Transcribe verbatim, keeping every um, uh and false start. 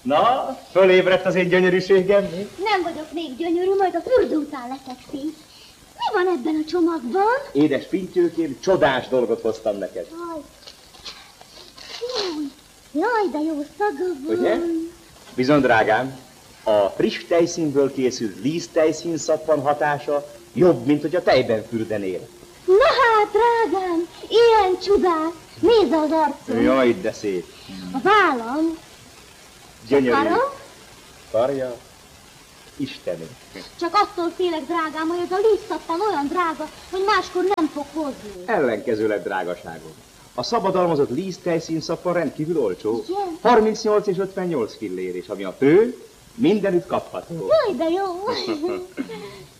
Na, fölébredt az én gyönyörűségem. Nem vagyok még gyönyörű, majd a fürdő után leszek szép. Mi van ebben a csomagban? Édes Pintyőkém, csodás dolgot hoztam neked. Jaj, Jaj, jaj de jó szaga van. Ugye? Bizony, drágám, a friss tejszínből készült líztejszín szappan hatása jobb, mint hogy a tejben fürdenél. Na hát, drágám, ilyen csodás. Nézd az arcom. Jaj, de szép. A vállam. Gyönyörű. Karom? Karja. Istenünk. Csak attól félek, drágám, hogy ez a lízszappan olyan drága, hogy máskor nem fog hozni. Ellenkezőleg drágaságom. A szabadalmazott líztejszín szappan rendkívül olcsó. Igen? harmincnyolc és ötvennyolc fillér, és ami a fő, mindenütt kapható. Jaj, de jó.